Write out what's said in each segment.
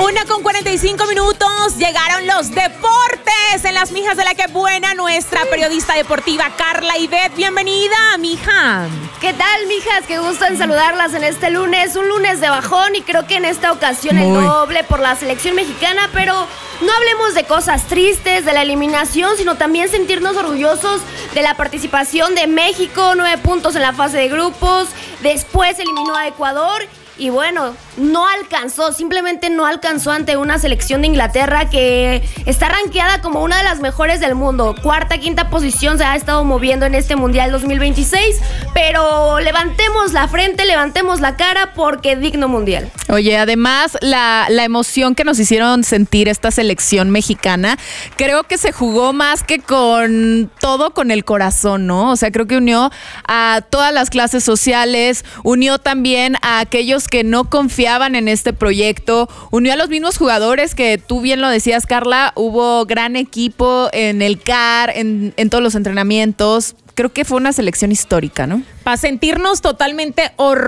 1:45. Llegaron los deportes en las mijas de la que buena nuestra periodista deportiva Carla Ivette. Bienvenida, mija. ¿Qué tal, mijas? Qué gusto en saludarlas en este lunes. Un lunes de bajón y creo que en esta ocasión el doble por la selección mexicana, pero no hablemos de cosas tristes, de la eliminación, sino también sentirnos orgullosos de la participación de México. 9 puntos en la fase de grupos, después eliminó a Ecuador. Y bueno, no alcanzó, simplemente no alcanzó ante una selección de Inglaterra que está rankeada como una de las mejores del mundo. Cuarta, quinta posición se ha estado moviendo en este Mundial 2026, pero levantemos la frente, levantemos la cara porque digno Mundial. Oye, además la emoción que nos hicieron sentir esta selección mexicana, creo que se jugó más que con todo con el corazón, ¿no? O sea, creo que unió a todas las clases sociales, unió también a aquellos que no confiaban en este proyecto, unió a los mismos jugadores que tú bien lo decías, Carla, hubo gran equipo en el CAR, en todos los entrenamientos. Creo que fue una selección histórica, ¿no? Para sentirnos totalmente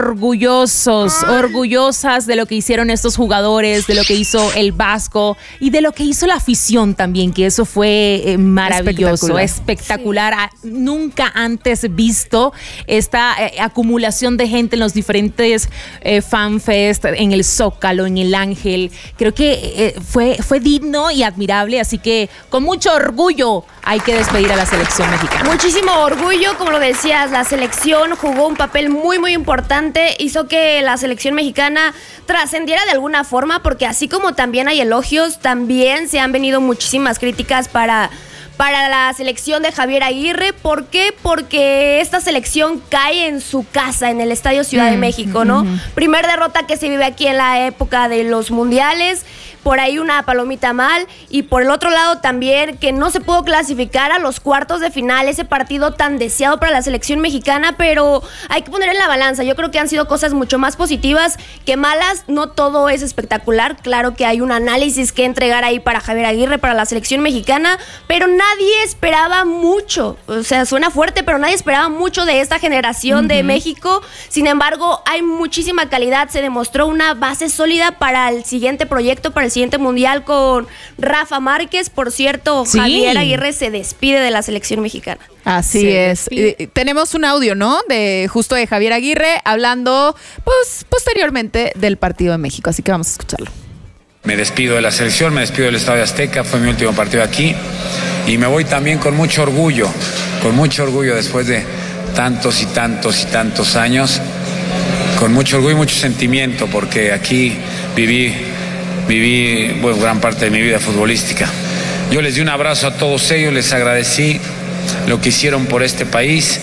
orgullosas de lo que hicieron estos jugadores, de lo que hizo el Vasco y de lo que hizo la afición también, que eso fue maravilloso, espectacular. Sí. Nunca antes visto esta acumulación de gente en los diferentes fanfest, en el Zócalo, en el Ángel. Creo que fue digno y admirable, así que con mucho orgullo hay que despedir a la selección mexicana. Muchísimo orgullo, como lo decías, la selección jugó un papel muy, muy importante, hizo que la selección mexicana trascendiera de alguna forma, porque así como también hay elogios, también se han venido muchísimas críticas para la selección de Javier Aguirre. ¿Por qué? Porque esta selección cae en su casa, en el Estadio Ciudad de México, ¿no? Primer derrota que se vive aquí en la época de los mundiales, por ahí una palomita mal, y por el otro lado también que no se pudo clasificar a los cuartos de final, ese partido tan deseado para la selección mexicana, pero hay que poner en la balanza. Yo creo que han sido cosas mucho más positivas que malas. No todo es espectacular, claro que hay un análisis que entregar ahí para Javier Aguirre, para la selección mexicana, pero nadie esperaba mucho, o sea, suena fuerte, pero nadie esperaba mucho de esta generación de México. Sin embargo, hay muchísima calidad, se demostró una base sólida para el siguiente proyecto, para el siguiente mundial con Rafa Márquez. Por cierto, sí, Javier Aguirre se despide de la selección mexicana. Así es. Tenemos un audio, ¿no? De Javier Aguirre hablando, pues, posteriormente del partido de México, así que vamos a escucharlo. Me despido de la selección, me despido del Estadio Azteca, fue mi último partido aquí y me voy también con mucho orgullo después de tantos y tantos y tantos años, con mucho orgullo y mucho sentimiento, porque aquí viví bueno, gran parte de mi vida futbolística. Yo les di un abrazo a todos ellos, les agradecí lo que hicieron por este país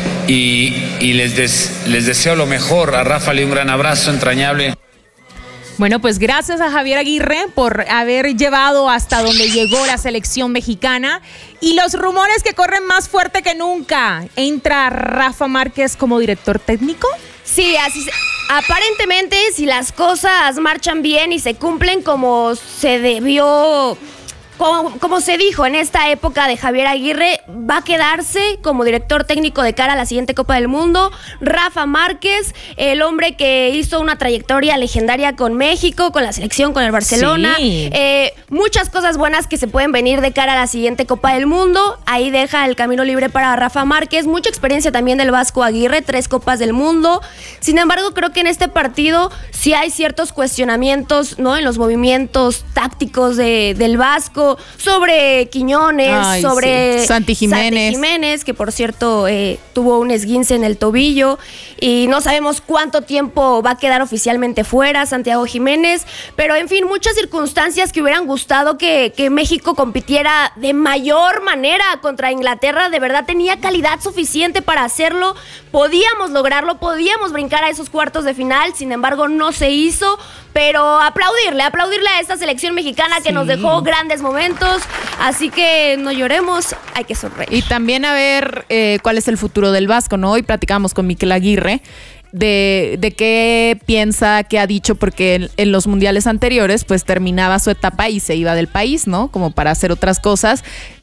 y les deseo lo mejor. A Rafa le doy un gran abrazo entrañable. Bueno, pues gracias a Javier Aguirre por haber llevado hasta donde llegó la selección mexicana. Y los rumores que corren más fuerte que nunca. ¿Entra Rafa Márquez como director técnico? Sí, aparentemente, si las cosas marchan bien y se cumplen como se debió, como se dijo en esta época de Javier Aguirre, va a quedarse como director técnico de cara a la siguiente Copa del Mundo. Rafa Márquez, el hombre que hizo una trayectoria legendaria con México, con la selección, con el Barcelona. Sí. Muchas cosas buenas que se pueden venir de cara a la siguiente Copa del Mundo. Ahí deja el camino libre para Rafa Márquez. Mucha experiencia también del Vasco Aguirre, 3 Copas del Mundo. Sin embargo, creo que en este partido sí hay ciertos cuestionamientos, ¿no? En los movimientos tácticos del Vasco, sobre Quiñones, sobre Santi Jiménez, que por cierto tuvo un esguince en el tobillo y no sabemos cuánto tiempo va a quedar oficialmente fuera Santiago Jiménez, pero en fin, muchas circunstancias que hubieran gustado que México compitiera de mayor manera contra Inglaterra. De verdad tenía calidad suficiente para hacerlo, podíamos lograrlo, podíamos brincar a esos cuartos de final. Sin embargo, no se hizo, pero aplaudirle a esta selección mexicana que nos dejó grandes momentos, así que no lloremos, hay que sonreír. Y también a ver cuál es el futuro del Vasco, ¿no? Hoy platicamos con Miquel Aguirre de qué piensa, qué ha dicho, porque en los mundiales anteriores pues terminaba su etapa y se iba del país, ¿no? Como para hacer otras cosas.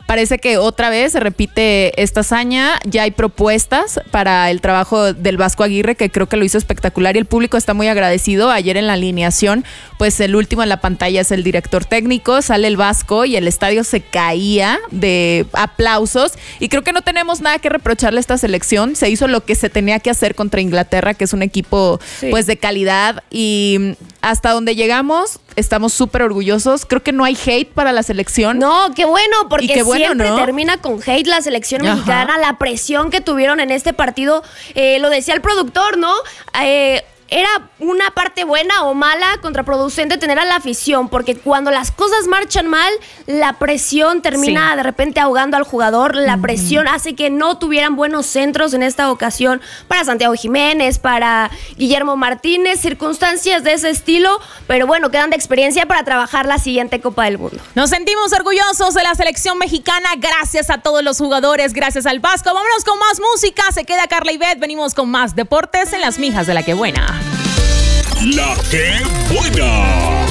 parece que otra vez se repite esta hazaña. Ya hay propuestas para el trabajo del Vasco Aguirre, que creo que lo hizo espectacular y el público está muy agradecido. Ayer en la alineación, pues el último en la pantalla es el director técnico, sale el Vasco y el estadio se caía de aplausos y creo que no tenemos nada que reprocharle a esta selección. Se hizo lo que se tenía que hacer contra Inglaterra, que es un equipo pues de calidad, y hasta donde llegamos estamos súper orgullosos. Creo que no hay hate para la selección. No, qué bueno, porque qué bueno, siempre ¿no? termina con hate la selección mexicana, la presión que tuvieron en este partido. Lo decía el productor, ¿no? Era una parte buena o mala, contraproducente tener a la afición, porque cuando las cosas marchan mal, la presión termina de repente ahogando al jugador. La presión hace que no tuvieran buenos centros en esta ocasión para Santiago Jiménez, para Guillermo Martínez, circunstancias de ese estilo, pero bueno, quedan de experiencia para trabajar la siguiente Copa del Mundo. Nos sentimos orgullosos de la selección mexicana, gracias a todos los jugadores, gracias al Vasco. Vámonos con más música, se queda Carla y Beth, venimos con más deportes en Las Mijas de la Que Buena. La Que Buena.